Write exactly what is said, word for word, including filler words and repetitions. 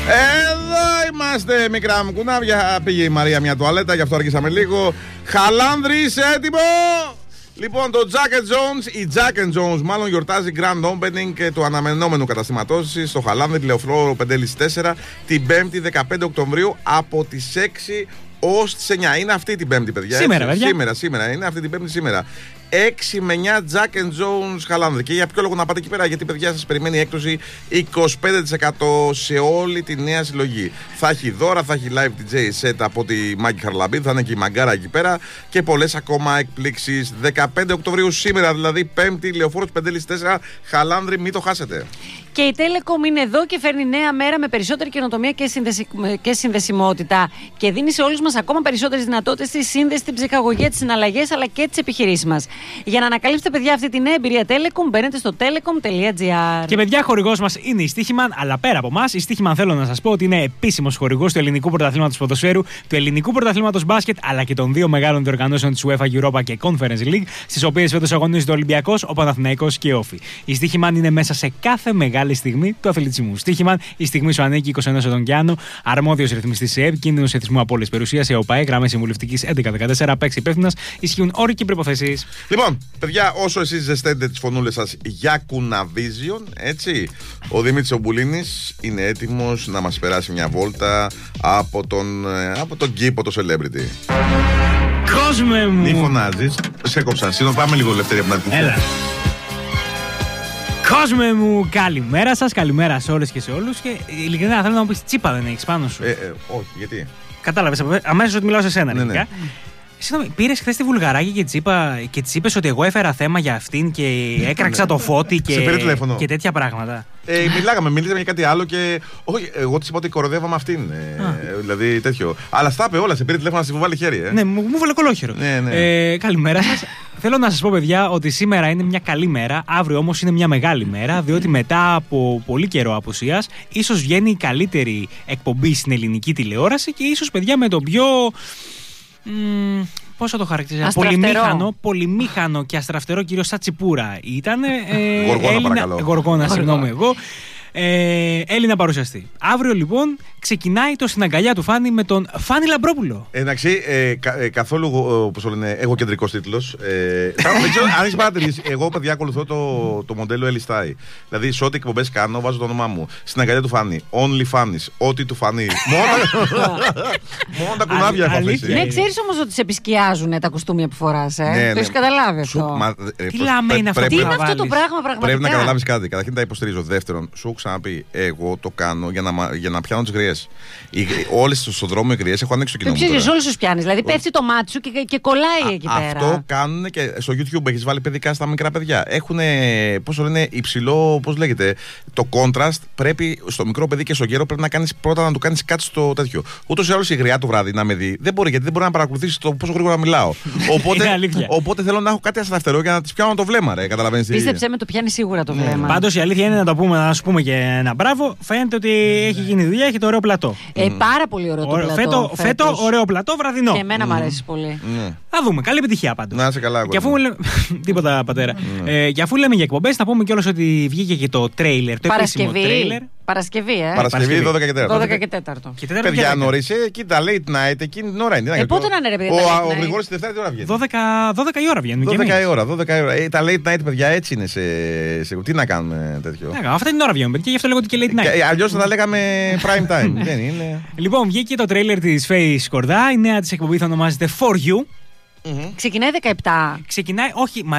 Εδώ είμαστε, μικρά μου κουνάβια. Πήγε η Μαρία μια τουαλέτα, γι' αυτό αργήσαμε λίγο. Χαλάνδρη, είσαι έτοιμο? Λοιπόν, το Jack and Jones, η Jack and Jones μάλλον γιορτάζει Grand Opening του αναμενόμενου καταστήματός της στο Χαλάνδρη, Λεωφόρο Πεντέλης τέσσερα, την πέμπτη δεκαπέντε Οκτωβρίου από τις έξι ως τις εννιά. Είναι αυτή την πέμπτη, παιδιά. Σήμερα, παιδιά. Σήμερα, σήμερα, είναι αυτή την πέμπτη σήμερα. έξι με εννιά Jack and Jones Χαλάνδρη. Και για ποιο λόγο να πάτε εκεί πέρα? Γιατί, παιδιά, σας περιμένει έκπτωση είκοσι πέντε τοις εκατό σε όλη τη νέα συλλογή. Θα έχει δώρα, θα έχει live ντι τζέι set από τη Μάγκη Χαρλαμπίδη, θα είναι και η Μαγκάρα εκεί πέρα και πολλές ακόμα εκπλήξεις. δεκαπέντε Οκτωβρίου σήμερα, δηλαδή πέμπτη, Λεωφόρος Πεντέλης τέσσερα, Χαλάνδρη, μην το χάσετε. Και η Telecom είναι εδώ και φέρνει νέα μέρα με περισσότερη καινοτομία και, συνδεση... και συνδεσιμότητα. Και δίνει σε όλους μας ακόμα περισσότερες δυνατότητες στη σύνδεση, την ψυχαγωγία, τις συναλλαγές αλλά και τις επιχειρήσεις μας. Για να ανακαλύψετε, παιδιά, αυτή τη νέα εμπειρία Telecom, μπαίνετε στο telecom τελεία gr. Και, παιδιά, χορηγός μας είναι η Στίχημαν, αλλά πέρα από εμάς, η Στίχημαν θέλω να σας πω ότι είναι επίσημος χορηγός του ελληνικού πρωταθλήματος ποδοσφαίρου, του ελληνικού πρωταθλήματος μπάσκετ, αλλά και των δύο μεγάλων διοργανώσεων της UEFA Europa και Conference League, στις οποίες φέτος αγωνίζεται ο Ολυμπιακός, ο Παναθηναϊκός και η Όφη. Η Στίχημαν είναι μέσα σε κάθε μεγάλη στιγμή του αθλητισμού. Στίχημαν, η στιγμή σου ανήκει είκοσι ένα ετών και άνω, αρμόδιος ρυθμιστής σε ΕΕΠ, κίνδυνος εθισμού απώλειας περιουσίας, ΕΟΠΑΕ, γραμμές συμβουλευτικής έντεκα δεκατέσσερα, παίξει υπεύθυνα, ισχύουν όροι και προϋποθέσεις. Λοιπόν, παιδιά, όσο εσείς ζεσταίνετε τις φωνούλες σας για κουναβίζιον, έτσι, ο Δημήτρης ο Μπουλίνης είναι έτοιμος να μας περάσει μια βόλτα από τον, από τον κήπο το celebrity. Κόσμε μου! Μη φωνάζεις, σε κόψα. Συγγνώμη, πάμε λίγο ελευθερία από την Έλα. Κόσμε μου, καλημέρα σας, καλημέρα σε όλες και σε όλους. Και ειλικρινά θέλω να μου πεις, τσίπα δεν έχεις πάνω σου? Ε, ε, όχι, γιατί? Κατάλαβες αμέσως ότι μιλάω σε σένα, ναι, ναι. Συγγνώμη, πήρες χθες τη Βουλγαράκη και της είπα και της είπες ότι εγώ έφερα θέμα για αυτήν και έκραξα το φώτι και, και τέτοια πράγματα. Ε, μιλάγαμε, μιλήσαμε για κάτι άλλο και. Όχι, εγώ της είπα ότι κοροδεύαμε αυτήν. Ε, δηλαδή τέτοιο. Αλλά στα είπε όλα, σε πήρε τηλέφωνο να σε βάλει χέρι. Ε. Ναι, μου, μου βάλε κολόχερο. Ναι, ναι. Ε, καλημέρα σας. Θέλω να σας πω, παιδιά, ότι σήμερα είναι μια καλή μέρα. Αύριο όμως είναι μια μεγάλη μέρα, διότι μετά από πολύ καιρό απουσίας, ίσως βγαίνει η καλύτερη εκπομπή στην ελληνική τηλεόραση και ίσως, παιδιά, με τον πιο. Μ, πώς θα το χαρακτηρίζω? Πολυμήχανο, πολυμήχανο και αστραφτερό κύριο Σατσιπούρα ήταν. Ε, Γοργόνα, Έλληνα, παρακαλώ. Γοργόνα, συγγνώμη εγώ. Ε, Έλληνα παρουσιαστή. Αύριο λοιπόν ξεκινάει το Στην αγκαλιά του Φάνη με τον Φάνη Λαμπρόπουλο. Εντάξει, ε, κα, ε, καθόλου όπως το λένε, εγωκεντρικός τίτλος. Ε, δεν ξέρω αν έχεις παρατηρήσει. Εγώ, παιδιά, ακολουθώ το, το μοντέλο Ελιστάι. Δηλαδή, σε ό,τι εκπομπές κάνω, βάζω το όνομά μου. Στην αγκαλιά του Φάνη. Only Φάνης. Ό,τι του φανεί. Μόνο τα κουνάβια έχω αφήσει. Ναι, ξέρεις όμως ότι σε επισκιάζουν τα κουστούμια που φοράς. Ε? Ναι, το ναι. έχεις καταλάβει αυτό? Μα, ε, Τι λάμε είναι αυτό? Τι είναι αυτό το πράγμα πραγματικά? Πρέπει να καταλάβεις κάτι. Καταρχήν τα υποστηρίζω. Δεύτερον, σου ξαναπεί, εγώ το κάνω για να, για να πιάνω τις γριές. Όλες στον δρόμο οι γριές έχω ανοίξει το κοινό μου. Το ψήσεις, όλους τους πιάνεις. Δηλαδή πέφτει το μάτι σου και, και κολλάει Α, εκεί αυτό πέρα. Αυτό κάνουν και στο YouTube. Έχεις βάλει παιδικά στα μικρά παιδιά. Έχουν, πώς το λένε, υψηλό, πώς λέγεται, το contrast. Πρέπει στο μικρό παιδί και στο γέρο πρέπει να κάνεις πρώτα να του κάνεις κάτι στο τέτοιο. Ούτως ή άλλως η γριά το βράδυ να με δει δεν μπορεί, γιατί δεν μπορεί να παρακολουθήσει το πόσο γρήγορα μιλάω. Οπότε, οπότε θέλω να έχω κάτι αστραφτερό για να τις πιάνω το βλέμμα, ρε. Καταλαβαίνεις? Πίστεψε με, το πιάνει σίγουρα το βλέμμα. Πάντως η αλήθεια είναι να το πούμε, να σου πούμε και ένα μπράβο. Φαίνεται ότι έχει γίνει δουλειά, έχει το ωραίο πλατό. Ε, πάρα πολύ ωραίο το πλατό. Φέτο, φέτο ωραίο πλατό, βραδινό. Και εμένα mm. μου αρέσει πολύ. Mm. Θα δούμε. Καλή επιτυχία πάντως. Να είσαι καλά, και αφού λέμε... Τίποτα, πατέρα. Mm. Ε, και αφού λέμε για εκπομπές, να πούμε κιόλας ότι βγήκε και το τρέιλερ. Το επίσημο τρέιλερ. Παρασκευή, ε. Παρασκευή δώδεκα και τέταρτο. δώδεκα και τέταρτο. Παιδιά, νωρίς, κοίτα, late night, εκείνη την ώρα είναι. Ε, πότε να είναι, ρε παιδιά? Ο Γρηγόρης τη Δευτέρα τι ώρα βγαίνει? δώδεκα η ώρα βγαίνει. δώδεκα η ώρα, δώδεκα η ώρα. Ε, τα late night, παιδιά, έτσι είναι σε. σε... Τι να κάνουμε τέτοιο? Ναι, αυτή την ώρα βγαίνουν, παιδιά, γι' αυτό λέγω και late night. Αλλιώς θα τα λέγαμε prime time. Δεν είναι. Λοιπόν, βγήκε το τρέιλερ της Face Κορδά. Η νέα της εκπομπή θα ονομάζεται For You. Ξεκινάει δεκαεπτά. Ξεκινάει, όχι,